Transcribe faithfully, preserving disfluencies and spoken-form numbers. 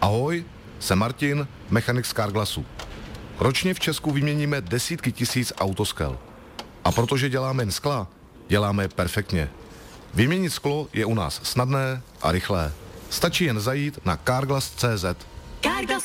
Ahoj, jsem Martin, mechanik z Carglassu. Ročně v Česku vyměníme desítky tisíc autoskel. A protože děláme jen skla, děláme je perfektně. Vyměnit sklo je u nás snadné a rychlé. Stačí jen zajít na carglass tečka cé zet. Carglass